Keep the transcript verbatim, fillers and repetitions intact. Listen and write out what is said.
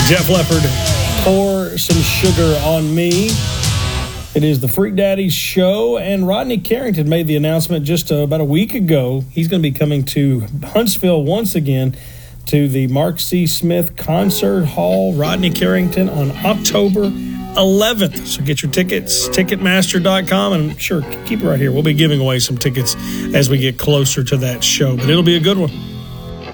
Jeff Leppard, Pour Some Sugar on Me. It is the Freak Daddy Show, and Rodney Carrington made the announcement just uh, about a week ago. He's going to be coming to Huntsville once again to the Mark C. Smith Concert Hall. Rodney Carrington on October eleventh. So get your tickets, Ticketmaster dot com, and sure, keep it right here. We'll be giving away some tickets as we get closer to that show, but it'll be a good one.